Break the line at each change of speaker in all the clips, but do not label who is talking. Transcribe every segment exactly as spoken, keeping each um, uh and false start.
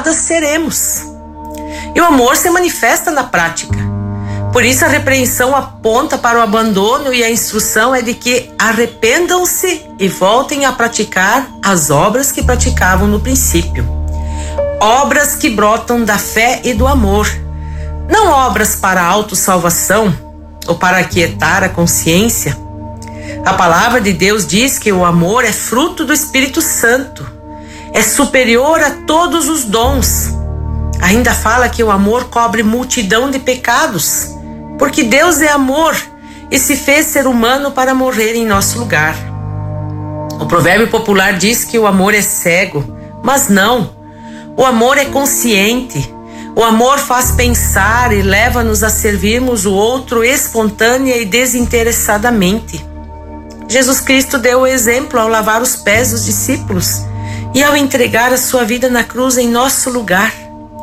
nada seremos. E o amor se manifesta na prática. Por isso a repreensão aponta para o abandono e a instrução é de que arrependam-se e voltem a praticar as obras que praticavam no princípio. Obras que brotam da fé e do amor. Não obras para a autossalvação ou para aquietar a consciência. A palavra de Deus diz que o amor é fruto do Espírito Santo. É superior a todos os dons. Ainda fala que o amor cobre multidão de pecados, porque Deus é amor e se fez ser humano para morrer em nosso lugar. O provérbio popular diz que o amor é cego, mas não. O amor é consciente. O amor faz pensar e leva-nos a servirmos o outro espontânea e desinteressadamente. Jesus Cristo deu o exemplo ao lavar os pés dos discípulos e ao entregar a sua vida na cruz em nosso lugar.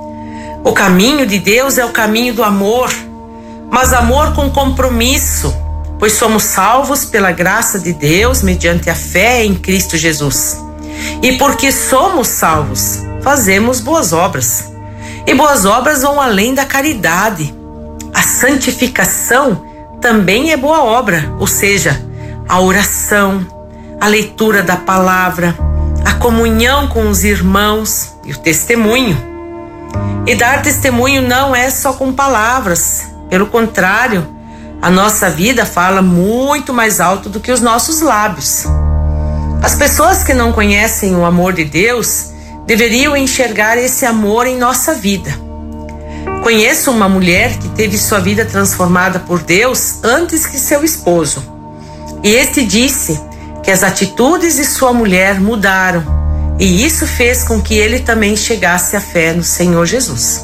O caminho de Deus é o caminho do amor, mas amor com compromisso, pois somos salvos pela graça de Deus mediante a fé em Cristo Jesus. E porque somos salvos, fazemos boas obras. E boas obras vão além da caridade. A santificação também é boa obra, ou seja, a oração, a leitura da palavra, a comunhão com os irmãos e o testemunho. E dar testemunho não é só com palavras, pelo contrário, a nossa vida fala muito mais alto do que os nossos lábios. As pessoas que não conhecem o amor de Deus deveriam enxergar esse amor em nossa vida. Conheço uma mulher que teve sua vida transformada por Deus antes que seu esposo. E este disse que as atitudes de sua mulher mudaram, e isso fez com que ele também chegasse à fé no Senhor Jesus.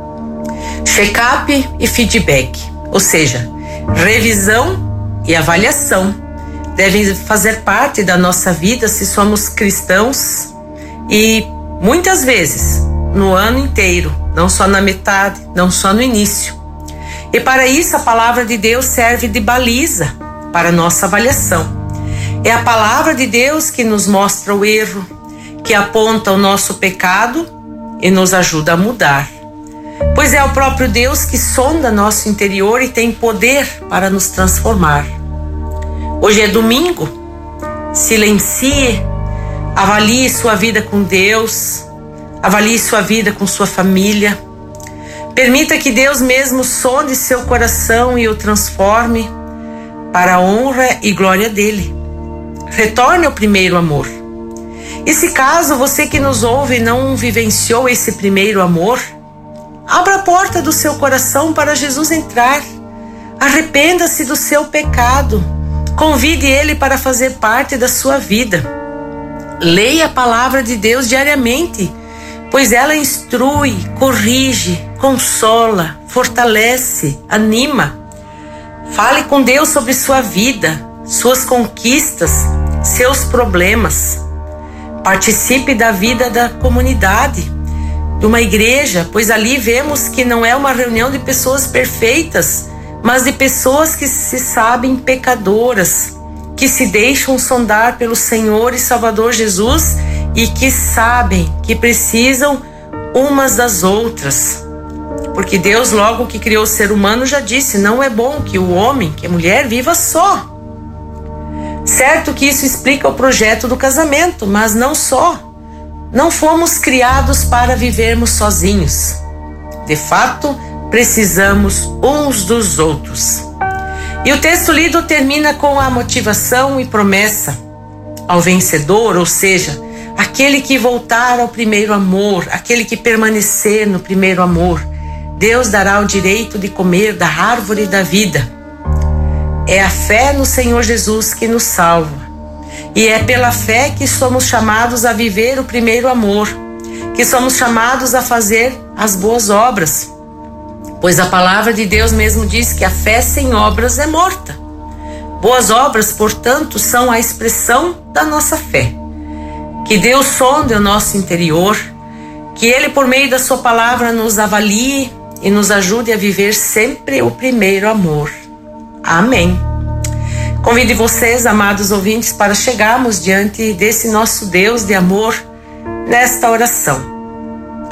Check-up e feedback, ou seja, revisão e avaliação, devem fazer parte da nossa vida se somos cristãos e muitas vezes no ano inteiro, não só na metade, não só no início. E para isso a palavra de Deus serve de baliza para nossa avaliação. É a palavra de Deus que nos mostra o erro, que aponta o nosso pecado e nos ajuda a mudar. Pois é o próprio Deus que sonda nosso interior e tem poder para nos transformar. Hoje é domingo. Silencie, avalie sua vida com Deus, avalie sua vida com sua família. Permita que Deus mesmo sonde seu coração e o transforme para a honra e glória dele. Retorne ao primeiro amor. E se caso você que nos ouve não vivenciou esse primeiro amor, abra a porta do seu coração para Jesus entrar. Arrependa-se do seu pecado. Convide ele para fazer parte da sua vida. Leia a palavra de Deus diariamente, pois ela instrui, corrige, consola, fortalece, anima. Fale com Deus sobre sua vida, suas conquistas, seus problemas. Participe da vida da comunidade, de uma igreja, pois ali vemos que não é uma reunião de pessoas perfeitas, mas de pessoas que se sabem pecadoras, que se deixam sondar pelo Senhor e Salvador Jesus e que sabem que precisam umas das outras. Porque Deus, logo que criou o ser humano, já disse: não é bom que o homem, que a mulher viva só. Certo que isso explica o projeto do casamento, mas não só. Não fomos criados para vivermos sozinhos. De fato, precisamos uns dos outros. E o texto lido termina com a motivação e promessa ao vencedor, ou seja, aquele que voltar ao primeiro amor, aquele que permanecer no primeiro amor. Deus dará o direito de comer da árvore da vida. É a fé no Senhor Jesus que nos salva. E é pela fé que somos chamados a viver o primeiro amor, que somos chamados a fazer as boas obras. Pois a palavra de Deus mesmo diz que a fé sem obras é morta. Boas obras, portanto, são a expressão da nossa fé. Que Deus sonde o nosso interior, que Ele, por meio da sua palavra, nos avalie e nos ajude a viver sempre o primeiro amor. Amém. Convido vocês, amados ouvintes, para chegarmos diante desse nosso Deus de amor nesta oração.